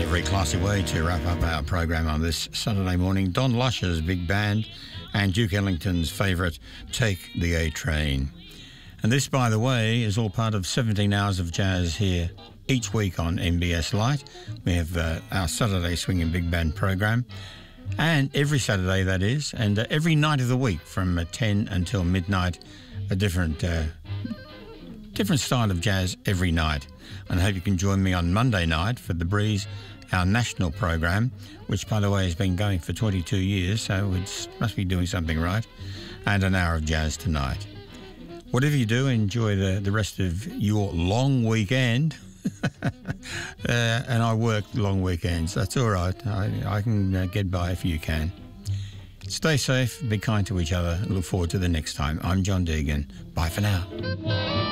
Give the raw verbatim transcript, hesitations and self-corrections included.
a very classy way to wrap up our program on this Saturday morning. Don Lusher's big band and Duke Ellington's favourite, Take the A Train. And this, by the way, is all part of seventeen hours of jazz here each week on M B S Lite. We have uh, our Saturday Swinging Big Band program, and every Saturday, that is, and uh, every night of the week from uh, ten until midnight, a different uh, different style of jazz every night. And I hope you can join me on Monday night for The Breeze, our national program, which, by the way, has been going for twenty-two years, so it must be doing something right, and an hour of jazz tonight. Whatever you do, enjoy the, the rest of your long weekend. uh, and I work long weekends. That's all right. I, I can uh, get by if you can. Stay safe, be kind to each other, and look forward to the next time. I'm John Deegan. Bye for now.